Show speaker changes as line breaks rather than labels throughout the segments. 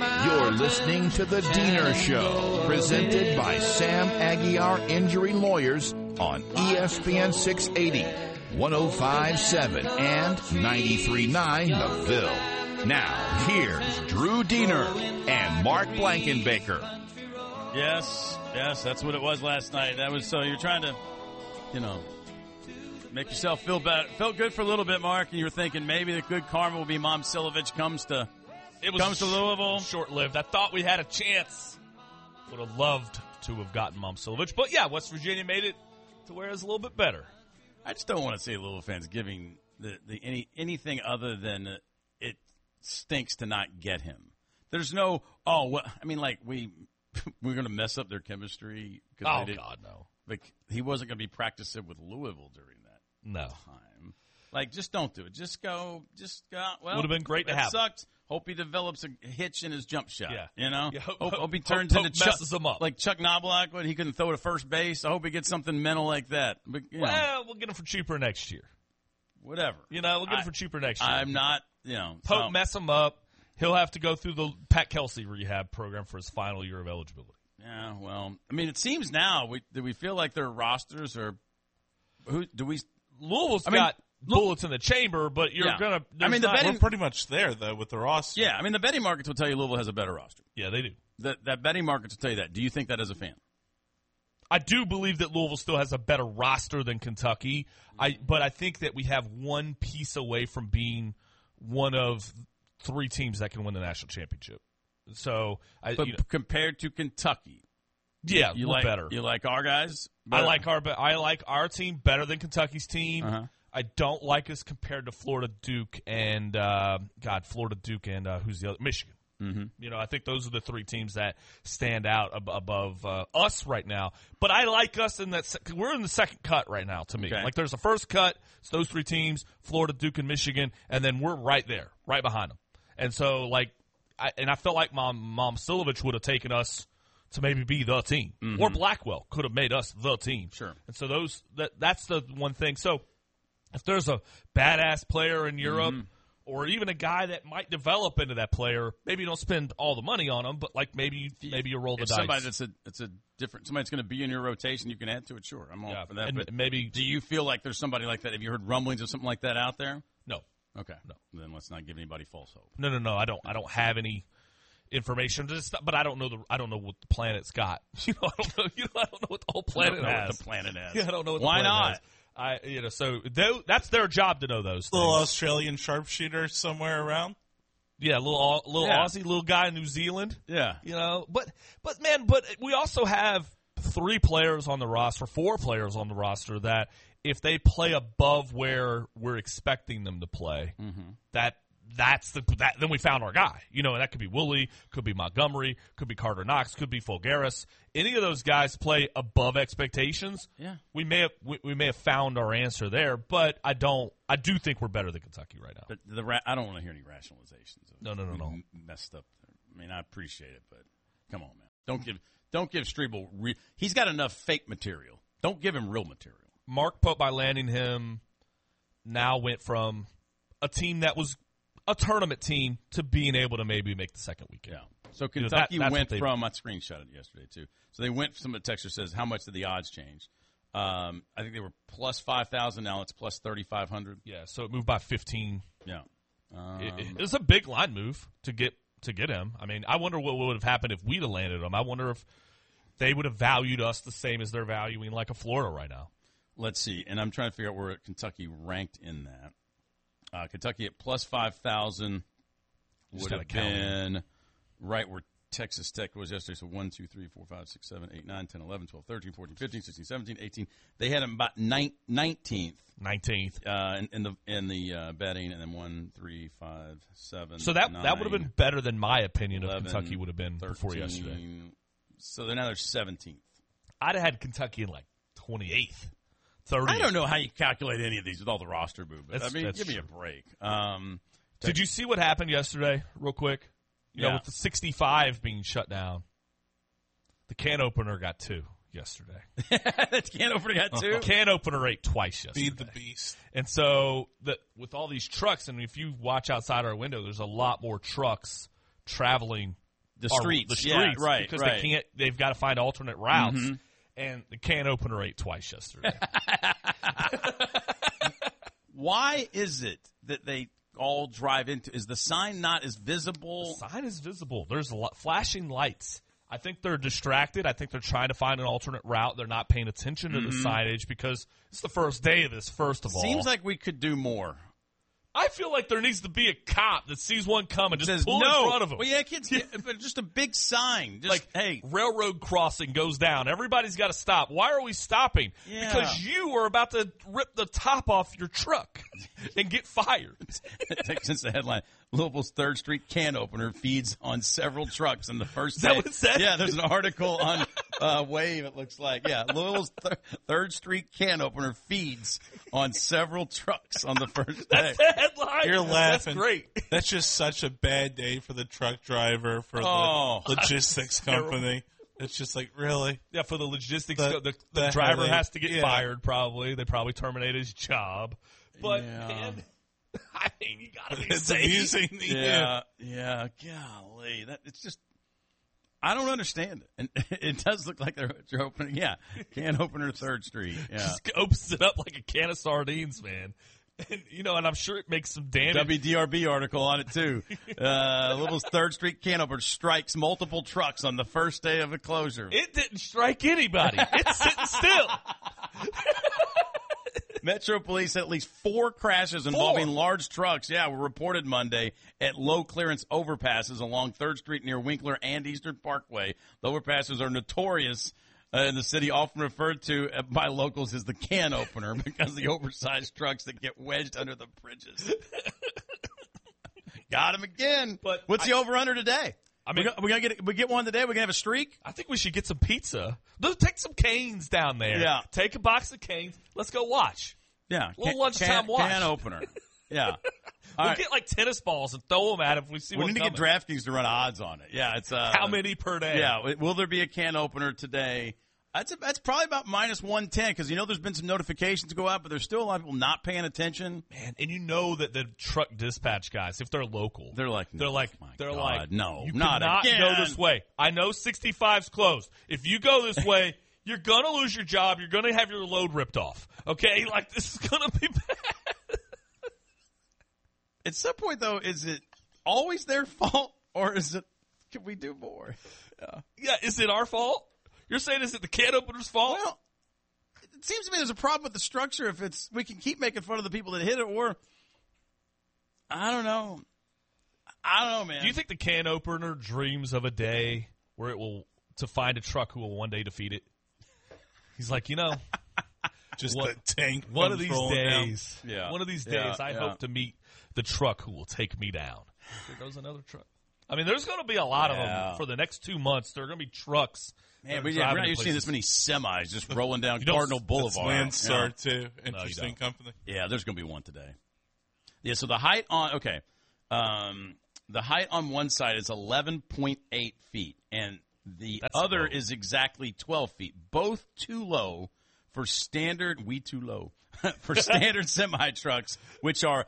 You're listening to The Diener Show, presented by Sam Aguiar Injury Lawyers on ESPN 680, 105.7, and 93.9 The Ville. Now, here's Drew Diener and Mark Blankenbaker.
Yes, that's what it was last night. That was so you're trying to, make yourself feel better. Felt good for a little bit, Mark, and you were thinking maybe the good karma will be Momcilovic comes to Louisville.
Short-lived. I thought we had a chance. Would have loved to have gotten Momcilovic. But, yeah, West Virginia made it to where it's a little bit better.
I just don't want to see Louisville fans giving anything other than it stinks to not get him. There's no, we're going to mess up their chemistry.
God, no.
Like, he wasn't going to be practicing with Louisville during that time. Like, just don't do it. Just go. Well,
would have been great to have.
Sucked. Hope he develops a hitch in his jump shot.
Yeah.
Hope he turns into
messes him up.
Like Chuck Knobloch when he couldn't throw to first base. I hope he gets something mental like that. But,
we'll get him for cheaper next year.
Whatever.
We'll get him for cheaper next year.
I'm not,
Pope mess him up. He'll have to go through the Pat Kelsey rehab program for his final year of eligibility.
Yeah, well, it seems now, do we feel like their rosters are
Louisville's got bullets in the chamber, but you're going to –
we're pretty much there, though, with the roster.
Yeah, the betting markets will tell you Louisville has a better roster.
Yeah, they do.
That betting markets will tell you that. Do you think that as a fan?
I do believe that Louisville still has a better roster than Kentucky, but I think that we have one piece away from being one of three teams that can win the national championship. So,
compared to Kentucky,
we're better.
You like our guys?
Better? I like our team better than Kentucky's team.
Uh-huh.
I don't like us compared to Florida Duke and who's the other? Michigan.
Mm-hmm.
I think those are the three teams that stand out above us right now. But I like us in that we're in the second cut right now to me.
Okay.
Like there's a first cut, it's those three teams, Florida, Duke, and Michigan, and then we're right there, right behind them. And so I felt like Momcilovic would have taken us to maybe be the team.
Mm-hmm.
Or Blackwell could have made us the team.
Sure.
And so that's the one thing. So if there's a badass player in Europe, or even a guy that might develop into that player, maybe you don't spend all the money on him, but maybe you roll the dice.
Somebody that's a different somebody that's going to be in your rotation, you can add to it. Sure, I'm all for that.
And
but
maybe
do you feel like there's somebody like that? Have you heard rumblings of something like that out there?
No.
Okay. No. Then let's not give anybody false hope.
No. I don't have any information, but I don't know what the planet's got. I don't know what the whole planet has.
What the planet has.
Yeah, I don't know what the
Why
planet
not?
has. So that's their job to know those things.
Little Australian sharpshooter somewhere around.
Yeah, little Aussie, little guy in New Zealand.
Yeah,
but we also have four players on the roster that if they play above where we're expecting them to play, then we found our guy. And that could be Woolley, could be Montgomery, could be Carter Knox, could be Fulgaris. Any of those guys play above expectations.
Yeah,
we may have found our answer there, but I do think we're better than Kentucky right now.
But I don't want to hear any rationalizations.
No.
Messed up there. I appreciate it, but come on, man. Don't give Strebel. He's got enough fake material. Don't give him real material.
Mark Pope, by landing him, now went from a team that was a tournament team to being able to maybe make the second weekend.
Yeah. So Kentucky went from, I screenshot it yesterday too. So they went, some of the texter says, how much did the odds change? I think they were plus 5,000. Now it's plus 3,500.
Yeah. So it moved by 15.
Yeah.
It was a big line move to get him. I wonder what would have happened if we'd have landed him. I wonder if they would have valued us the same as they're valuing like a Florida right now.
Let's see. And I'm trying to figure out where Kentucky ranked in that. Kentucky at plus 5,000 would have been right where Texas Tech was yesterday. So 1, 2, 3, 4, 5, 6, 7, 8, 9, 10, 11, 12, 13, 14, 15, 16, 17, 18. They had them about 19th.
19th.
In the betting, and then 1, 3, 5, 7.
So that
9,
would have been better than my opinion
11,
of Kentucky would have been
13,
before yesterday.
So now they're 17th.
I'd have had Kentucky in 28th. 30th.
I don't know how you calculate any of these with all the roster movements. Give me a break.
Did you see what happened yesterday, real quick? With the 65 being shut down, the can opener got 2 yesterday.
The can opener got 2?
Can opener ate twice yesterday.
Feed the beast.
And so with all these trucks, and if you watch outside our window, there's a lot more trucks traveling
streets.
Yeah,
right,
because
right.
they've got to find alternate routes.
Mm-hmm.
And the can opener ate twice yesterday.
Why is it that they all drive into? Is the sign not as visible?
The sign is visible. There's flashing lights. I think they're distracted. I think they're trying to find an alternate route. They're not paying attention to the signage because it's the first day of this, first of all.
Seems like we could do more.
I feel like there needs to be a cop that sees one coming, just
Says,
pull
no.
in front of him.
Well, yeah, kids, but just a big sign. Just,
like,
hey.
Railroad crossing goes down. Everybody's got to stop. Why are we stopping?
Yeah.
Because you are about to rip the top off your truck and get fired.
Since the headline, Louisville's 3rd Street can opener feeds on several trucks in the first day.
Is that what it said?
Yeah, there's an article on Wave, it looks like. Yeah, Louisville's 3rd Street can opener feeds on several trucks on the first day.
That's the headline.
You're laughing.
That's great.
That's just such a bad day for the truck driver, for the logistics company. It's just like, really?
Yeah, for the logistics,
The
the driver
headache.
has to get fired probably. They probably terminate his job. But, man, I mean, you got to be
It's
safe.
amusing.
Yeah, golly. It's just, I don't understand it. And it does look like they're opening, can opener 3rd Street. Yeah.
Just opens it up like a can of sardines, man. And, and I'm sure it makes some damage.
WDRB article on it, too. Louisville's 3rd Street can opener strikes multiple trucks on the first day of a closure.
It didn't strike anybody. It's sitting still.
Metro Police said at least 4 crashes involving large trucks, were reported Monday at low-clearance overpasses along 3rd Street near Winkler and Eastern Parkway. The overpasses are notorious in the city, often referred to by locals as the can opener because of the oversized trucks that get wedged under the bridges. Got him again.
But
what's the over-under today?
I mean,
we get one today? We're going to have a streak?
I think we should get some pizza. Take some canes down there.
Yeah.
Take a box of canes. Let's go watch.
Yeah.
Little lunchtime watch.
Can opener. Yeah.
We'll get like tennis balls and throw them at it if we see
We
one
need to
coming.
get DraftKings to run odds on it. Yeah, it's
How many per day?
Yeah, will there be a can opener today? That's probably about minus 110 because there's been some notifications go out, but there's still a lot of people not paying attention.
Man, and that the truck dispatch guys, if they're local,
they're like,
no,
no,
you
not
cannot
again.
go this way. I know 65's closed. If you go this way, you're gonna lose your job. You're gonna have your load ripped off. Okay, like this is gonna be bad.
At some point, though, is it always their fault, or is it? Can we do more?
Yeah, is it our fault? You're saying is it the can opener's fault?
Well, it seems to me there's a problem with the structure. If we can keep making fun of the people that hit it, or I don't know, man.
Do you think the can opener dreams of a day where it will to find a truck who will one day defeat it? He's like,
Just the tank.
one of
comes
these
rolling down.
days,
Yeah.
one of these
Yeah,
days, I
yeah.
hope to meet the truck who will take me down. There goes another truck. I mean, there's going to be a lot of them for the next 2 months. There are going to be trucks.
Man, we're not even seeing this many semis just rolling down Cardinal Boulevard.
Landstar, too. Interesting
don't.
company.
Yeah, there's going to be one today. Yeah, so the height on the height on one side is 11.8 feet, and the other
low.
is exactly 12 feet. Both too low for standard. Too low for standard semi trucks, which are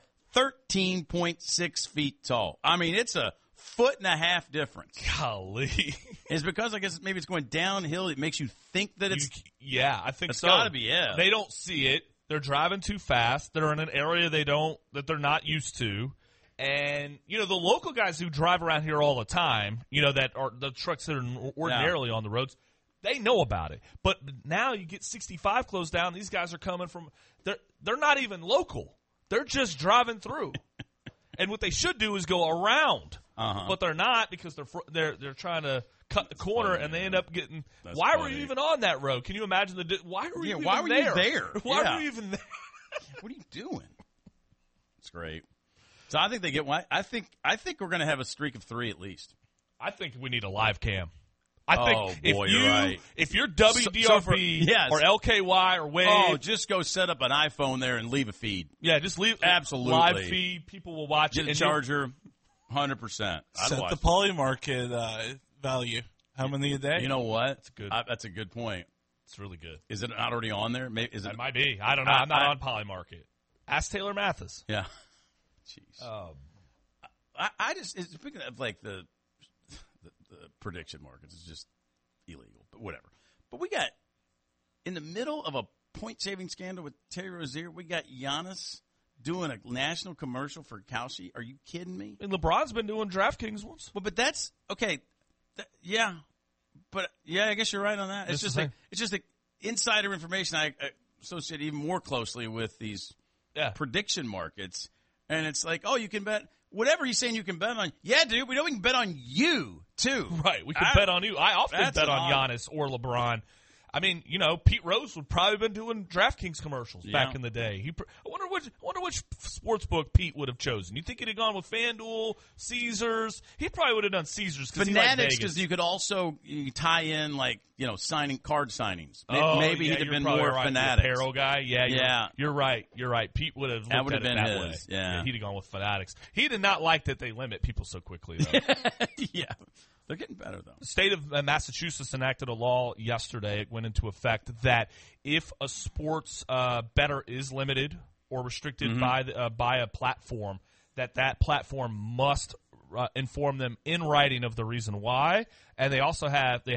13.6 feet tall. I mean, it's a 1.5 foot difference.
Golly.
It's because I guess maybe it's going downhill. It makes you think that it's.
I think
It's
so.
gotta be, yeah.
They don't see it. They're driving too fast. They're in an area that they're not used to. And, the local guys who drive around here all the time, that are the trucks that are ordinarily on the roads, they know about it. But now you get 65 closed down. These guys are coming from they're not even local. They're just driving through. And what they should do is go around. But they're not because they're trying to cut the corner and they end up getting. Why were you even on that road? Can you imagine why were you even
why were
there?
you there?
Why
Yeah.
were you even there?
What are you doing? It's great. So I think they get one. I think we're going to have a streak of 3 at least.
I think we need a live cam. I think
you're right.
if you're WDRB or LKY or Wave,
just go set up an iPhone there and leave a feed.
yeah, just leave
Absolutely.
live feed. People will watch
Get
it.
a charger, 100%.
Set the poly market value. How many a day?
You know what?
That's
That's a good point.
It's really good.
Is it not already on there? Maybe is it?
It might be. I don't know. I'm not on Polymarket. Ask Taylor Mathis.
Yeah. Jeez. I just speaking of like the prediction markets. It's just illegal, but whatever. But we got, in the middle of a point-saving scandal with Terry Rozier, we got Giannis doing a national commercial for Kalshi. Are you kidding me?
And LeBron's been doing DraftKings ones.
Well, but that's okay. Yeah, but I guess you're right on that. It's just insider information I associate even more closely with these prediction markets. And it's like, oh, you can bet whatever he's saying you can bet on. Yeah, dude, we know we can bet on you too.
Right, we can bet on you. I often bet on Giannis or LeBron. I mean, Pete Rose would probably been doing DraftKings commercials back in the day. I wonder which sports book Pete would have chosen. You think he'd have gone with FanDuel, Caesars? He probably would have done Caesars because
Fanatics, because you could also tie in signing card signings. Maybe he'd have been more
right.
Fanatics.
The apparel guy, you're right. You're right. Pete would have looked at it that way.
Yeah,
he'd have gone with Fanatics. He did not like that they limit people so quickly, though.
Yeah. They're getting better, though.
The state of Massachusetts enacted a law yesterday. It went into effect that if a sports bettor is limited or restricted by a platform, that platform must inform them in writing of the reason why. And they also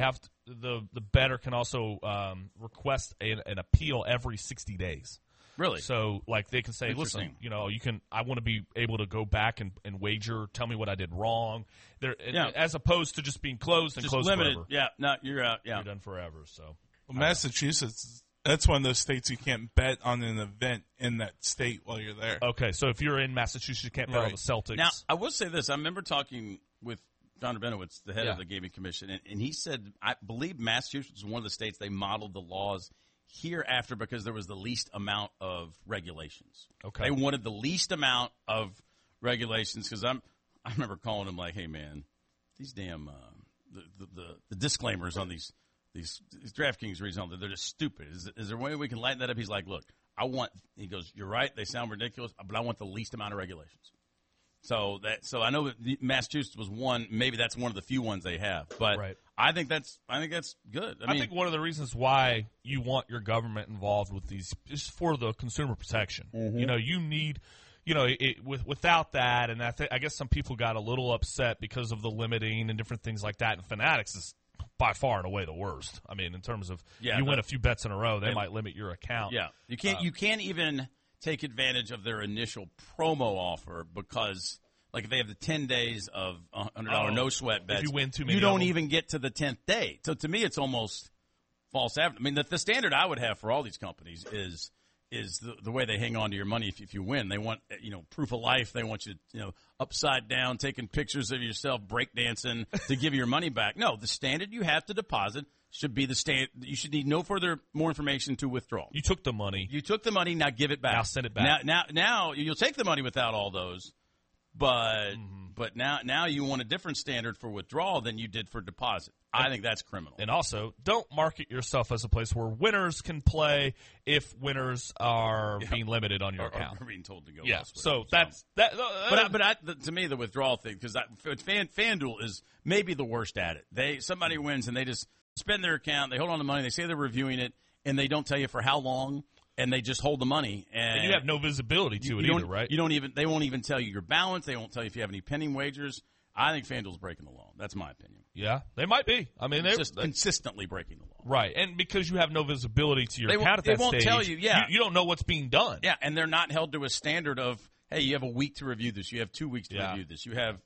the bettor can also request an appeal every 60 days.
Really?
So, they can say, listen, I want to be able to go back and wager, tell me what I did wrong. As opposed to just being closed and
just
closed
limited.
forever.
Yeah, no, you're out. Yeah.
You're done forever. So,
Massachusetts, that's one of those states you can't bet on an event in that state while you're there.
Okay, so if you're in Massachusetts, you can't bet on the Celtics.
Now, I will say this. I remember talking with John Rabinowitz, the head of the Gaming Commission, and he said, I believe Massachusetts is one of the states they modeled the laws hereafter because there was the least amount of regulations.
Okay.
They wanted the least amount of regulations because I remember calling them like, hey, man, these damn the disclaimers on these DraftKings reasons, they're just stupid. Is there a way we can lighten that up? He's like, look, he goes, you're right, they sound ridiculous, but I want the least amount of regulations. So I know that Massachusetts was one. Maybe that's one of the few ones they have. But
right.
I think that's good. I
think one of the reasons why you want your government involved with these is for the consumer protection.
Mm-hmm.
You need, without that, and I guess some people got a little upset because of the limiting and different things like that. And Fanatics is by far and away the worst. I mean, in terms of you win a few bets in a row, they might limit your account.
Yeah, you can't even take advantage of their initial promo offer because, if they have the 10 days of $100 no sweat bets,
if you win too many,
you don't even get to the 10th day. So to me, it's almost false advertising. I mean, the standard I would have for all these companies is the way they hang on to your money if you win. They want proof of life. They want you upside down, taking pictures of yourself breakdancing to give you your money back. No, the standard you have to deposit should be the standard. You should need more information to withdraw.
You took the money.
Now give it back.
Now send it back.
Now you'll take the money without all those, but now you want a different standard for withdrawal than you did for deposit. I think that's criminal.
And also, don't market yourself as a place where winners can play if winners are being limited on your account.
Or being told to go.
Yeah,
elsewhere.
so that's that.
To me, the withdrawal thing, because FanDuel is maybe the worst at it. Somebody wins and they just spend their account, they hold on to money, they say they're reviewing it, and they don't tell you for how long, and they just hold the money. And
you have no visibility to it either, right?
They won't even tell you your balance. They won't tell you if you have any pending wagers. I think FanDuel's breaking the law. That's my opinion.
Yeah, they might be. I mean, they're
just consistently breaking the law.
Right, and because you have no visibility to your account at that stage,
they won't tell you. Yeah,
you don't know what's being done.
Yeah, and they're not held to a standard of, hey, you have a week to review this. You have 2 weeks to review this. You have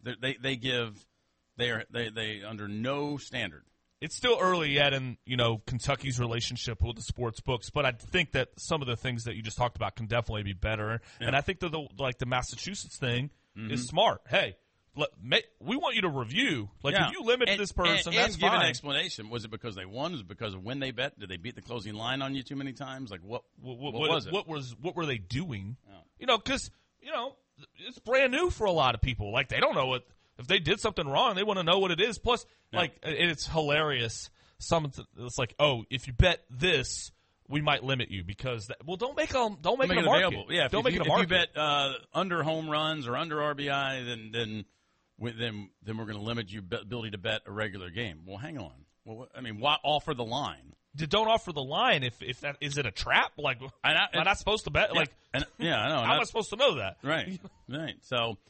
they under no standard.
It's still early yet in, Kentucky's relationship with the sports books, but I think that some of the things that you just talked about can definitely be better. Yeah. And I think that the Massachusetts thing is smart. Hey, we want you to review. If you limit this person, that's
give
fine.
An explanation. Was it because they won? Was it because of when they bet? Did they beat the closing line on you too many times? What was it?
What were they doing? Oh. Because it's brand new for a lot of people. They don't know what. If they did something wrong, they want to know what it is. Plus, it's hilarious. It's like, oh, if you bet this, we might limit you because don't make it a market.
Available. Yeah,
don't make it a market.
If you bet under home runs or under RBI, then we're going to limit your ability to bet a regular game. Well, hang on. Well, why offer the line?
Don't offer the line if that is it a trap? Am I not supposed to bet?
I know.
How am I supposed to know that?
Right. So.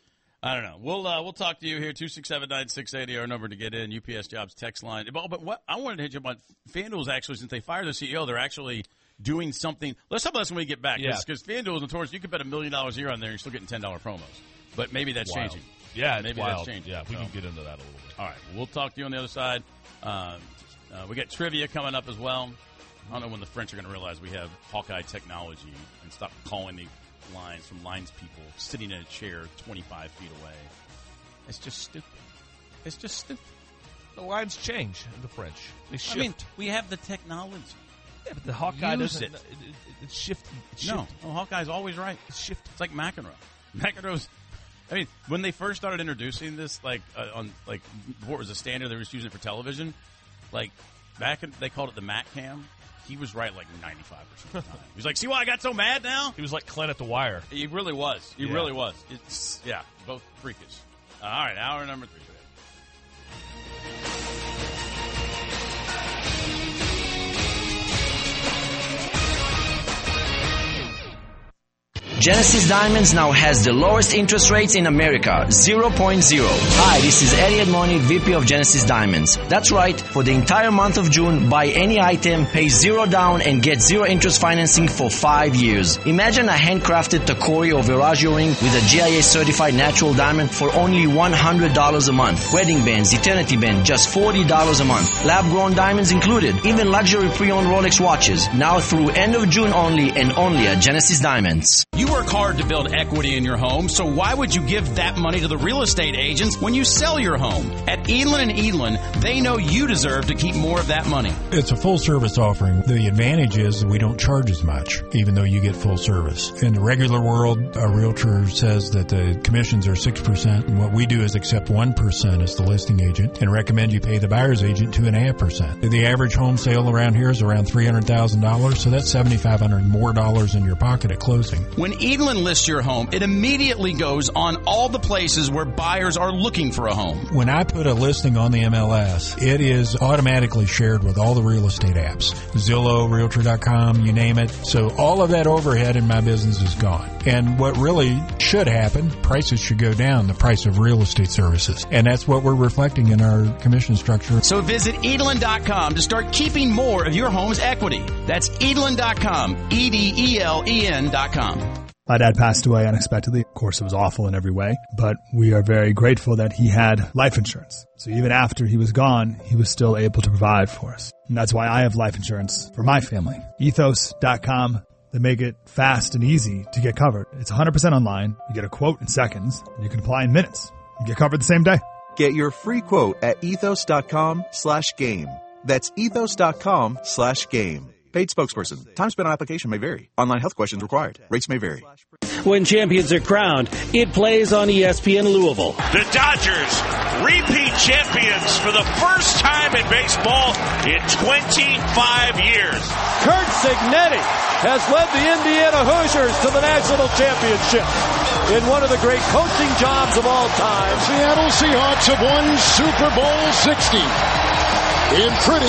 I don't know. We'll talk to you here. 267-9680, our number to get in. UPS Jobs text line. But what I wanted to hit you about FanDuel's actually, since they fired the CEO, they're actually doing something. Let's talk about this when we get back. Because FanDuel is notorious. You can bet $1 million a year on there and you're still getting $10 promos. But maybe that's changing.
Yeah,
maybe
that's
changing.
Yeah, we can get into that a little bit.
All right. We'll talk to you on the other side. We got trivia coming up as well. I don't know when the French are going to realize we have Hawkeye technology and stop calling the lines from lines people sitting in a chair 25 feet away. It's just stupid. It's just stupid.
The lines change in the French. They shift.
I mean, we have the technology.
Yeah, but the Hawkeye doesn't. It's shifting.
No, Hawkeye's always right. It's shifting. It's like McEnroe. McEnroe's. I mean, when they first started introducing this, what was the standard they were using for television? Like they called it the Mac Cam. He was right like 95% of the time. He was like, see why I got so mad now?
He was like Clint at the Wire.
He really was. He really was. It's both freakish. All right, hour number 3.
Genesis Diamonds now has the lowest interest rates in America, 0.0. Hi, this is Eddie Edmoni, VP of Genesis Diamonds. That's right, for the entire month of June, buy any item, pay 0 down, and get 0 interest financing for 5 years. Imagine a handcrafted Tacori or Veragio ring with a GIA-certified natural diamond for only $100 a month. Wedding bands, eternity band, just $40 a month. Lab-grown diamonds included, even luxury pre-owned Rolex watches. Now through end of June only, and only at Genesis Diamonds.
You work hard to build equity in your home, so why would you give that money to the real estate agents when you sell your home? At Edlin & Edlin, they know you deserve to keep more of that money.
It's a full-service offering. The advantage is that we don't charge as much, even though you get full service. In the regular world, a realtor says that the commissions are 6%, and what we do is accept 1% as the listing agent and recommend you pay the buyer's agent 2.5%. The average home sale around here is around $300,000, so that's $7,500 more dollars in your pocket at closing.
When Edlin lists your home, it immediately goes on all the places where buyers are looking for a home.
When I put a listing on the MLS, it is automatically shared with all the real estate apps. Zillow, Realtor.com, you name it. So all of that overhead in my business is gone. And what really should happen, prices should go down, the price of real estate services. And that's what we're reflecting in our commission structure.
So visit Edlin.com to start keeping more of your home's equity. That's Edlin.com, EDELEN.com.
My dad passed away unexpectedly. Of course, it was awful in every way, but we are very grateful that he had life insurance. So even after he was gone, he was still able to provide for us. And that's why I have life insurance for my family. Ethos.com. They make it fast and easy to get covered. It's 100% online. You get a quote in seconds. You can apply in minutes. You get covered the same day.
Get your free quote at ethos.com/game. That's ethos.com/game. Paid spokesperson. Time spent on application may vary. Online health questions required. Rates may vary.
When champions are crowned, it plays on ESPN Louisville.
The Dodgers, repeat champions for the first time in baseball in 25 years.
Curt Cignetti has led the Indiana Hoosiers to the national championship in one of the great coaching jobs of all time.
Seattle Seahawks have won Super Bowl 60 in pretty